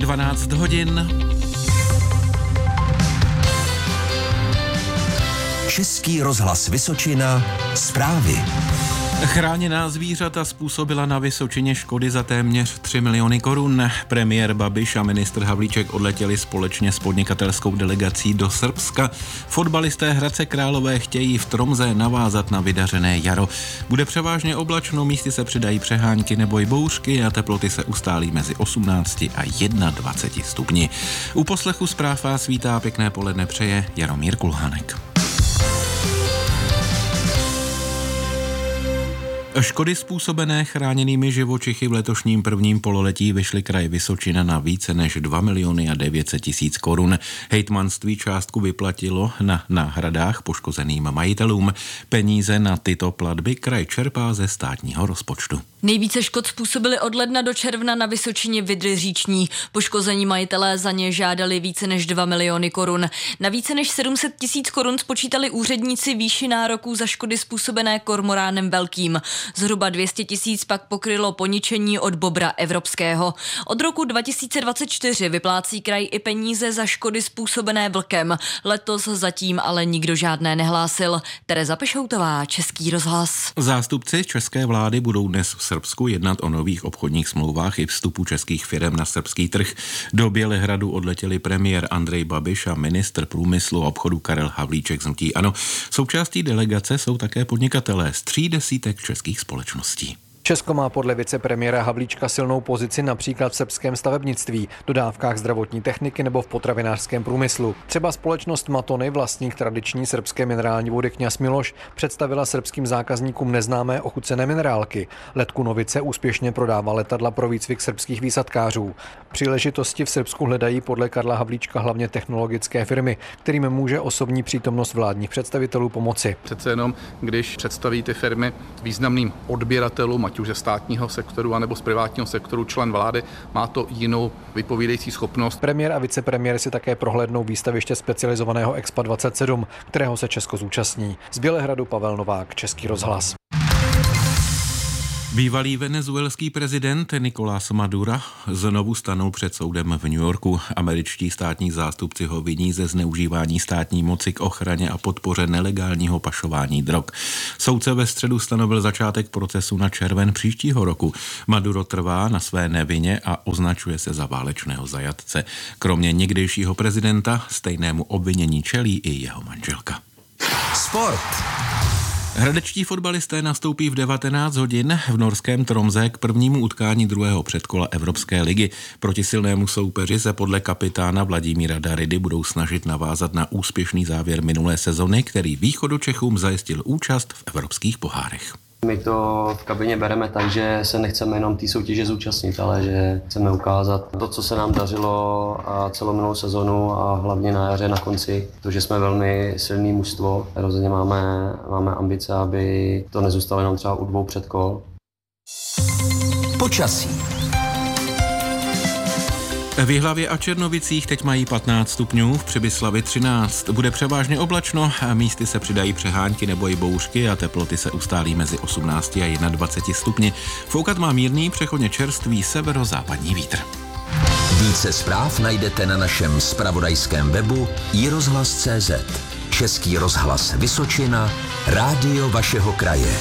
12 hodin. Český rozhlas Vysočina, zprávy. Chráněná zvířata způsobila na Vysočině škody za téměř 3 miliony korun. Premiér Babiš a ministr Havlíček odletěli společně s podnikatelskou delegací do Srbska. Fotbalisté Hradce Králové chtějí v Tromze navázat na vydařené jaro. Bude převážně oblačno, místy se přidají přehánky nebo i bouřky a teploty se ustálí mezi 18 a 21 stupni. U poslechu zpráv vás vítá pěkné poledne přeje Jaromír Kulhánek. Škody způsobené chráněnými živočichy v letošním prvním pololetí vyšly kraj Vysočina na více než 2 miliony a 900 tisíc korun. Hejtmanství částku vyplatilo na náhradách poškozeným majitelům. Peníze na tyto platby kraj čerpá ze státního rozpočtu. Nejvíce škod způsobili od ledna do června na Vysočině Vydry říční. Poškození majitelé za ně žádali více než 2 miliony korun. Na více než 700 tisíc korun spočítali úředníci výši nároků za škody způsobené kormoránem velkým. Zhruba 200 tisíc pak pokrylo poničení od bobra evropského. Od roku 2024 vyplácí kraj i peníze za škody způsobené vlkem. Letos zatím ale nikdo žádné nehlásil. Tereza Pešoutová, Český rozhlas. Zástupci české vlády budou dnes v Srbsku jednat o nových obchodních smlouvách i vstupu českých firem na srbský trh. Do Bělehradu odletěli premiér Andrej Babiš a ministr průmyslu a obchodu Karel Havlíček z hnutí ANO. Součástí delegace jsou také podnikatelé z 3 českých společností. Česko má podle vicepremiéra Havlíčka silnou pozici například v srbském stavebnictví, dodávkách zdravotní techniky nebo v potravinářském průmyslu. Třeba společnost Matony, vlastník tradiční srbské minerální vody Kňaz Miloš, představila srbským zákazníkům neznámé ochucené minerálky. Let Kunovice úspěšně prodává letadla pro výcvik srbských výsadkářů. Příležitosti v Srbsku hledají podle Karla Havlíčka hlavně technologické firmy, kterým může osobní přítomnost vládních představitelů pomoci. Přece jenom, když představí ty firmy významným odběratelům, ať už ze státního sektoru anebo z privátního sektoru, člen vlády, má to jinou vypovídající schopnost. Premiér a vicepremiér si také prohlédnou výstaviště specializovaného Expa 27, kterého se Česko zúčastní. Z Bělehradu Pavel Novák, Český rozhlas. Bývalý venezuelský prezident Nicolás Maduro znovu stanul před soudem v New Yorku. Američtí státní zástupci ho viní ze zneužívání státní moci k ochraně a podpoře nelegálního pašování drog. Soudce ve středu stanovil začátek procesu na červen příštího roku. Maduro trvá na své nevině a označuje se za válečného zajatce. Kromě někdejšího prezidenta stejnému obvinění čelí i jeho manželka. Sport. Hradečtí fotbalisté nastoupí v 19 hodin v norském Tromze k prvnímu utkání druhého předkola Evropské ligy. Proti silnému soupeři se podle kapitána Vladimíra Daridy budou snažit navázat na úspěšný závěr minulé sezony, který Východočechům zajistil účast v evropských pohárech. My to v kabině bereme tak, že se nechceme jenom té soutěže zúčastnit, ale že chceme ukázat to, co se nám dařilo a celou minulou sezonu a hlavně na jaře na konci, to, že jsme velmi silný mužstvo. Rozhodně máme ambice, aby to nezůstalo jenom třeba u 2 předkol. Počasí. V Jihlavě a Černovicích teď mají 15 stupňů, v Přibyslavi 13. Bude převážně oblačno a místy se přidají přehánky nebo i bouřky a teploty se ustálí mezi 18 a 21 stupni. Foukat má mírný, přechodně čerstvý severozápadní vítr. Více zpráv najdete na našem zpravodajském webu iRozhlas.cz. Český rozhlas Vysočina, rádio vašeho kraje.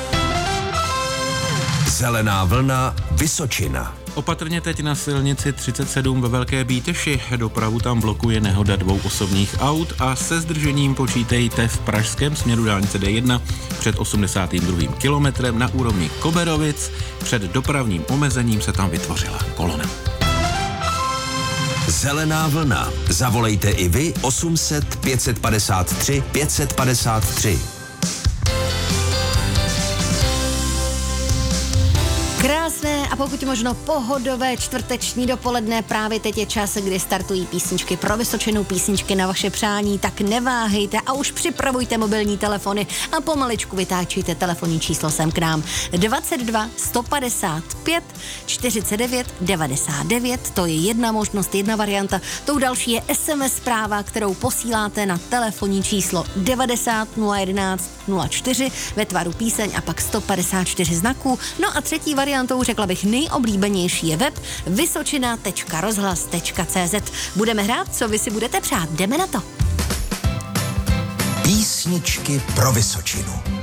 Zelená vlna Vysočina. Opatrně teď na silnici 37 ve Velké Bíteši. Dopravu tam blokuje nehoda 2 osobních aut a se zdržením počítejte v pražském směru dálnice D1 před 82. kilometrem na úrovni Koberovic. Před dopravním omezením se tam vytvořila kolona. Zelená vlna. Zavolejte i vy 800 553 553. Krásné a pokud možno pohodové čtvrteční dopoledne, právě teď je čas, kdy startují písničky pro Vysočinu, písničky na vaše přání, tak neváhejte a už připravujte mobilní telefony a pomaličku vytáčejte telefonní číslo sem k nám. 22 155 49 99, to je jedna možnost, jedna varianta. Tou další je SMS zpráva, kterou posíláte na telefonní číslo 90 011 04 ve tvaru píseň a pak 154 znaků. No a třetí variantou, řekla bych nejoblíbenější, je web vysočina.rozhlas.cz. Budeme hrát, co vy si budete přát. Jdeme na to. Písničky pro Vysočinu.